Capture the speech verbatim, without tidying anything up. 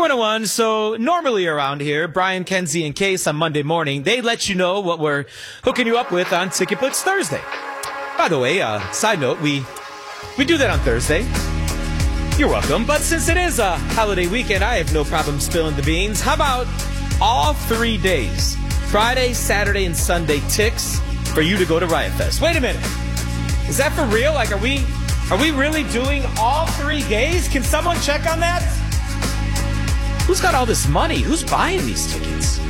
one oh one, so normally around here, Brian, Kenzie, and Case on Monday morning, they let you know what we're hooking you up with on Ticket Blitz Thursday. By the way, uh, side note, we we do that on Thursday. You're welcome. But since it is a holiday weekend, I have no problem spilling the beans. How about all three days, Friday, Saturday, and Sunday ticks for you to go to Riot Fest? Wait a minute. Is that for real? Like, are we are we really doing all three days? Can someone check on that? Who's got all this money? Who's buying these tickets?